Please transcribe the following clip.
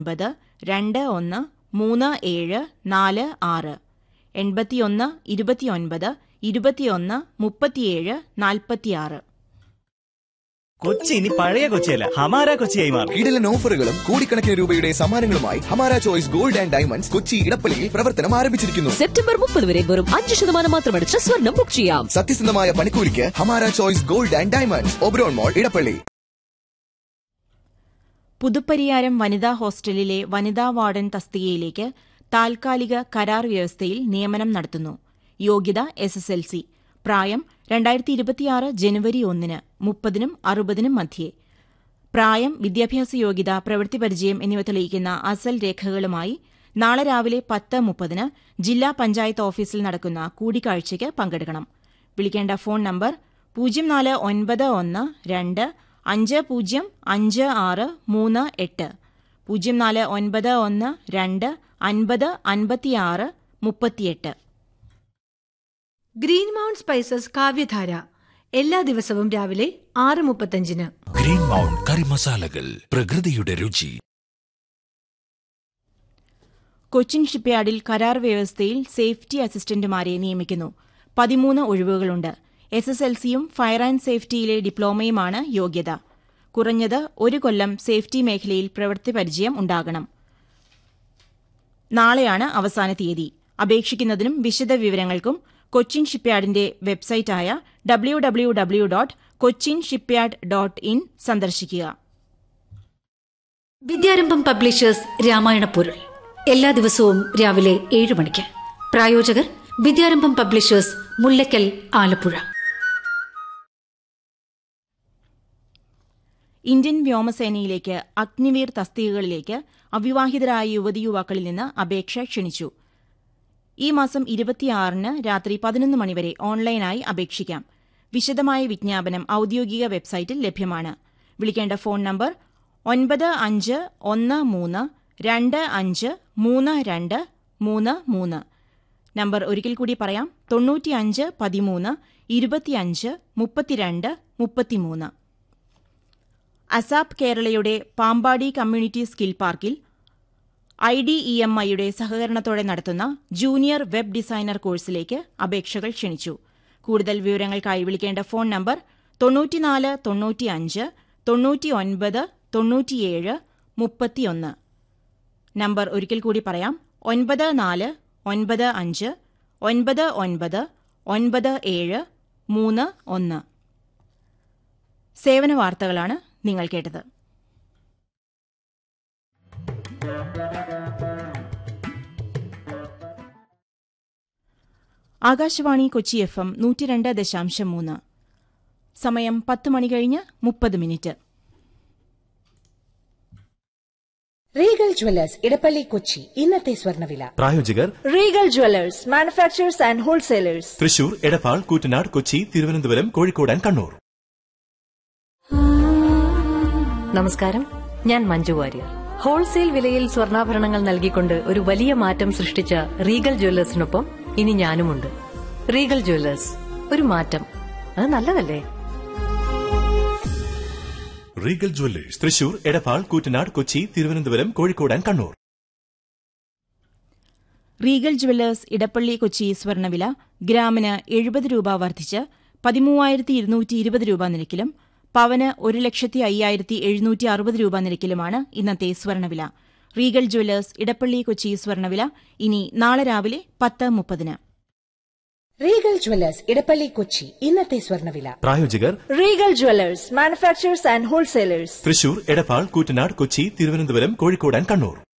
913746 8129213746. കൊച്ചി ഇനി പഴയ കൊച്ചിയല്ല, ഹമാര കൊച്ചിയായി മാറും. കിടിലൻ ഓഫറുകളും കോടിക്കണക്കിന് രൂപയുടെ സമ്മാനങ്ങളുമായി Hamara choice gold and diamonds Kochi ഇടപ്പള്ളിയിൽ പ്രവർത്തനം ആരംഭിച്ചിരിക്കുന്നു. സെപ്റ്റംബർ 30 വരെ വെറും 5% മാത്രമടിച്ച് സ്വർണം ബുക്ക് ചെയ്യാം. സത്യസന്ധമായ പണിക്കൂലിക്ക് Hamara choice gold and diamonds, Oberon മോൾ, ഇടപ്പള്ളി. പുതുപ്പരിയാരം വനിതാ ഹോസ്റ്റലിലെ വനിതാ വാർഡൻ തസ്തികയിലേക്ക് താൽക്കാലിക കരാർ വ്യവസ്ഥയിൽ നിയമനം നടത്തുന്നു. യോഗ്യത SSLC. പ്രായം 2026 ജനുവരി 1 30നും 60നും മധ്യേ. പ്രായം, വിദ്യാഭ്യാസ യോഗ്യത, പ്രവൃത്തിപരിചയം എന്നിവ തെളിയിക്കുന്ന അസൽ രേഖകളുമായി നാളെ രാവിലെ 10:30 ജില്ലാ പഞ്ചായത്ത് ഓഫീസിൽ നടക്കുന്ന കൂടിക്കാഴ്ചയ്ക്ക് പങ്കെടുക്കണം. വിളിക്കേണ്ട phone number 049125056338 049125505638. Green mount spices കാവ്യധാര എല്ലാ ദിവസവും രാവിലെ 6:35. ഗ്രീൻ മൗണ്ട് കറി മസാലകൾ, പ്രകൃതിയുടെ രുചി. കൊച്ചിൻ ഷിപ്പ്യാർഡിൽ കരാർ വ്യവസ്ഥയിൽ സേഫ്റ്റി അസിസ്റ്റന്റുമാരെ നിയമിക്കുന്നു. 13 ഒഴിവുകളുണ്ട്. SSLCയും ഫയർ ആൻഡ് സേഫ്റ്റിയിലെ ഡിപ്ലോമയുമാണ് യോഗ്യത. കുറഞ്ഞത് 1 കൊല്ലം സേഫ്റ്റി മേഖലയിൽ പ്രവൃത്തി പരിചയം ഉണ്ടാകണം. നാളെയാണ് അവസാന തീയതി. അപേക്ഷിക്കുന്നതിനും വിശദവിവരങ്ങൾക്കും കൊച്ചിൻ ഷിപ്പ്യാർഡിന്റെ വെബ്സൈറ്റായ www.cochinshipyard.in സന്ദർശിക്കുക. വിദ്യാരംഭം പബ്ലിഷേഴ്സ് രാമായണ പൊരുൾ എല്ലാ ദിവസവും രാവിലെ 7 മണിക്ക്. പ്രായോജകർ വിദ്യാരംഭം പബ്ലിഷേഴ്സ്, മുല്ലക്കൽ, ആലപ്പുഴ. ഇന്ത്യൻ വ്യോമസേനയിലേക്ക് അഗ്നിവീർ തസ്തികകളിലേക്ക് അവിവാഹിതരായ യുവതിയുവാക്കളിൽ നിന്ന് അപേക്ഷ ക്ഷണിച്ചു. ഈ മാസം 26 രാത്രി 11 മണിവരെ ഓൺലൈനായി അപേക്ഷിക്കാം. വിശദമായ വിജ്ഞാപനം ഔദ്യോഗിക വെബ്സൈറ്റിൽ ലഭ്യമാണ്. വിളിക്കേണ്ട ഫോൺ നമ്പർ 9513253233. നമ്പർ ഒരിക്കൽ കൂടി പറയാം, 9513253233. അസാപ് കേരളയുടെ പാമ്പാടി കമ്മ്യൂണിറ്റി സ്കിൽ പാർക്കിൽ IDEMIയുടെ സഹകരണത്തോടെ നടത്തുന്ന ജൂനിയർ വെബ് ഡിസൈനർ കോഴ്സിലേക്ക് അപേക്ഷകൾ ക്ഷണിച്ചു. കൂടുതൽ വിവരങ്ങൾക്കായി വിളിക്കേണ്ട ഫോൺ നമ്പർ 9495999731. നമ്പർ ഒരിക്കൽ കൂടി പറയാം, 9495999731. സേവന വാർത്തകളാണ് നിങ്ങൾ കേട്ടത്. ആകാശവാണി കൊച്ചി FM 102.3. സമയം 10 മണി കഴിഞ്ഞ് 30 minute. Regal Jewellers Edappally Kochi ഇന്നത്തെ സ്വർണ്ണവില. പ്രായോജകർ Regal Jewellers, manufacturers and wholesalers, Thrissur, Edappal, Koottanad, Kochi, Thiruvananthapuram, Kozhikode and Kannur. നമസ്കാരം, ഞാൻ മഞ്ജു വാര്യർ. ഹോൾസെയിൽ വിലയിൽ സ്വർണ്ണാഭരണങ്ങൾ നൽകിക്കൊണ്ട് ഒരു വലിയ മാറ്റം സൃഷ്ടിച്ച റീഗൽ ജ്വല്ലേഴ്സിനൊപ്പം ഇനി ഞാനുമുണ്ട്. റീഗൽ ജ്വല്ലേഴ്സ്, ഒരു മാറ്റം, അത് നല്ലതല്ലേ? Regal Jewellers, Thrissur, Edappal, Koottanad, Kochi, Thiruvananthapuram, Kozhikode and Kannur. Regal Jewellers Edappally Kochi സ്വർണ്ണവില ഗ്രാമിന് 70 രൂപ വർദ്ധിച്ച് 13,220 രൂപ നിരക്കിലും പവന് 1,05,760 രൂപ നിരക്കിലുമാണ് ഇന്നത്തെ സ്വർണ്ണവില. റീഗൽ ജ്വല്ലേഴ്സ് ഇടപ്പള്ളി കൊച്ചി സ്വർണ്ണവില ഇനി നാളെ രാവിലെ 10:30. റീഗൽ ജ്വല്ലേഴ്സ് ഇടപ്പള്ളി കൊച്ചി ഇന്നത്തെ സ്വർണ്ണവില. പ്രായോജകർ Regal Jewellers, manufacturers and wholesalers, Thrissur, Edappal, Koottanad, Kochi, Thiruvananthapuram, Kozhikode and Kannur.